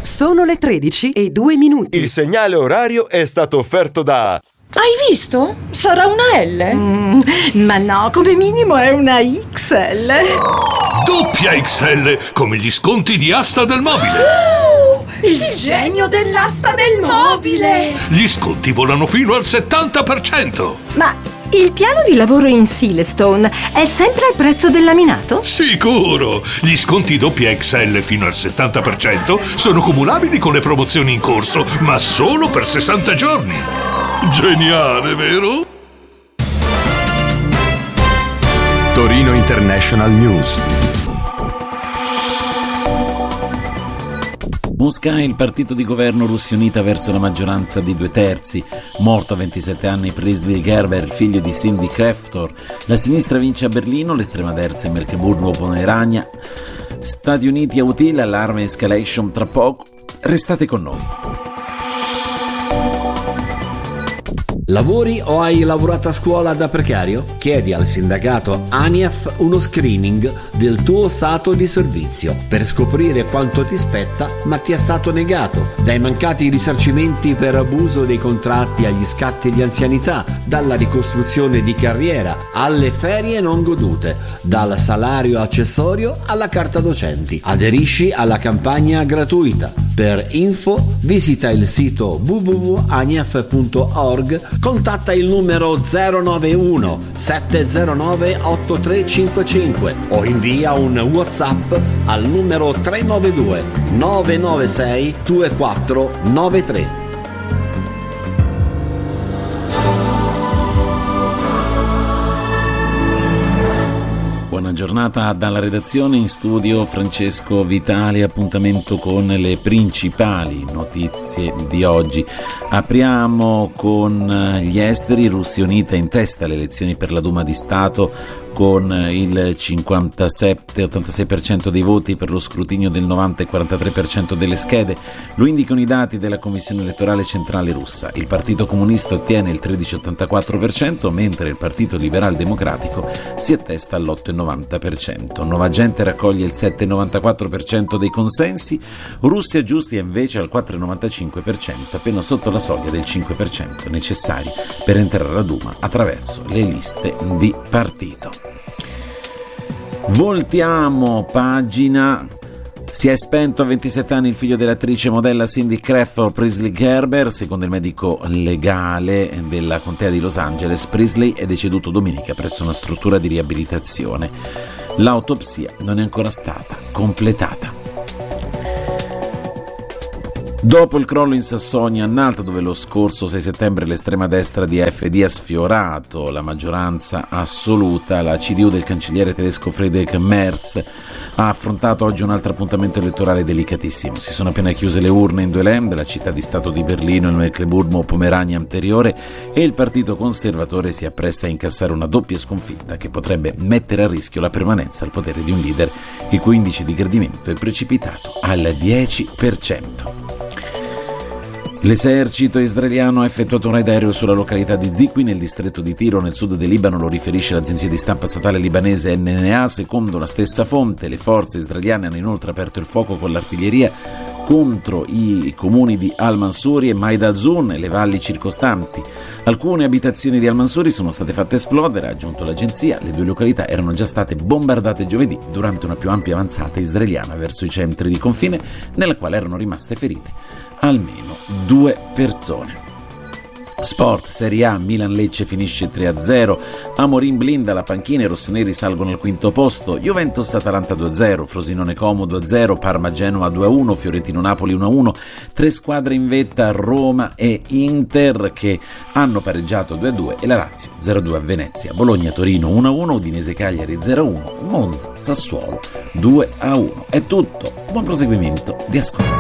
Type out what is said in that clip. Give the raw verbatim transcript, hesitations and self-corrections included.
Sono le tredici e due minuti. Il segnale orario è stato offerto da... Hai visto? Sarà una L? Mm, ma no, come minimo è una X L. Doppia X L, come gli sconti di Asta del Mobile. Oh, il, il genio dell'asta del mobile. Gli sconti volano fino al settanta per cento. Ma il piano di lavoro in Silestone è sempre al prezzo del laminato? Sicuro! Gli sconti doppia X L fino al settanta per cento sono cumulabili con le promozioni in corso, ma solo per sessanta giorni. Geniale, vero? Torino International News. Mosca, il partito di governo russionita verso la maggioranza di due terzi. Morto a ventisette anni Presley Gerber, il figlio di Cindy Kreftor. La sinistra vince a Berlino, l'estrema destra in Mecklenburgo-Pomerania. Stati Uniti a Utila, allarme escalation tra poco. Restate con noi. Lavori o hai lavorato a scuola da precario? Chiedi al sindacato ANIAF uno screening del tuo stato di servizio per scoprire quanto ti spetta ma ti è stato negato, dai mancati risarcimenti per abuso dei contratti agli scatti di anzianità, dalla ricostruzione di carriera alle ferie non godute, dal salario accessorio alla carta docenti. Aderisci alla campagna gratuita. Per info visita il sito w w w punto aniaf punto org, contatta il numero zero nove uno sette zero nove otto tre cinque cinque o invia un WhatsApp al numero tre nove due nove nove sei due quattro nove tre. Buona giornata dalla redazione, in studio Francesco Vitali. Appuntamento con le principali notizie di oggi. Apriamo con gli esteri. Russia unita in testa alle elezioni per la Duma di Stato con il cinquantasette ottantasei per cento dei voti per lo scrutinio del novanta e quarantatré per cento delle schede. Lo indicano i dati della Commissione elettorale centrale russa. Il Partito Comunista ottiene il tredici virgola ottantaquattro per cento, mentre il Partito Liberal Democratico si attesta all'otto virgola novanta per cento. Nuova Gente raccoglie il sette virgola novantaquattro per cento dei consensi. Russia Giusti è invece al quattro virgola novantacinque per cento, appena sotto la soglia del cinque per cento necessari per entrare alla Duma attraverso le liste di partito. Voltiamo pagina. Si è spento a ventisette anni il figlio dell'attrice modella Cindy Kreftor, Presley Gerber. Secondo il medico legale della contea di Los Angeles, Presley è deceduto domenica presso una struttura di riabilitazione. L'autopsia non è ancora stata completata. Dopo il crollo in Sassonia a Nalta, dove lo scorso sei settembre l'estrema destra di A F D ha sfiorato la maggioranza assoluta, la C D U del cancelliere tedesco Friedrich Merz ha affrontato oggi un altro appuntamento elettorale delicatissimo. Si sono appena chiuse le urne in due Länder, la città di Stato di Berlino e il Mecklenburgo-Pomerania anteriore, e il partito conservatore si appresta a incassare una doppia sconfitta che potrebbe mettere a rischio la permanenza al potere di un leader il cui indice di gradimento è precipitato al dieci per cento. L'esercito israeliano ha effettuato un raid aereo sulla località di Zikwi nel distretto di Tiro nel sud del Libano, lo riferisce l'agenzia di stampa statale libanese N N A. Secondo la stessa fonte, le forze israeliane hanno inoltre aperto il fuoco con l'artiglieria contro i comuni di Al-Mansuri e Maid al-Zun e le valli circostanti. Alcune abitazioni di Al-Mansuri sono state fatte esplodere, ha aggiunto l'agenzia. Le due località erano già state bombardate giovedì durante una più ampia avanzata israeliana verso i centri di confine, nella quale erano rimaste ferite almeno due persone. Sport, Serie A, Milan-Lecce finisce tre a zero, Amorim blinda la panchina, i rossoneri salgono al quinto posto, Juventus-Atalanta due a zero, Frosinone-Como due a zero, Parma-Genoa due a uno, Fiorentino-Napoli uno a uno, tre squadre in vetta, Roma e Inter, che hanno pareggiato due a due, e la Lazio zero a due a Venezia, Bologna-Torino uno a uno, Udinese-Cagliari zero a uno, Monza-Sassuolo due a uno. È tutto, buon proseguimento di ascolto.